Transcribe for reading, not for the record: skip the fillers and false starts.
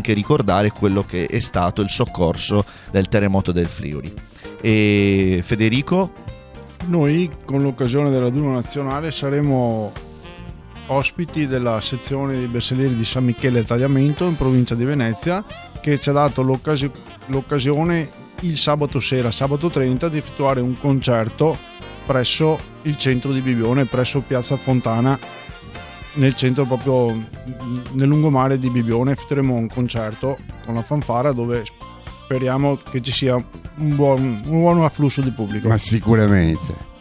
anche ricordare quello che è stato il soccorso del terremoto del Friuli. E Federico? Noi con l'occasione del raduno nazionale saremo ospiti della sezione dei Bersaglieri di San Michele Tagliamento in provincia di Venezia, che ci ha dato l'occasione il sabato sera, sabato 30, di effettuare un concerto presso il centro di Bibione, presso Piazza Fontana, nel centro, proprio nel lungomare di Bibione. Effettueremo un concerto con la fanfara dove speriamo che ci sia un buon afflusso di pubblico. Ma sicuramente.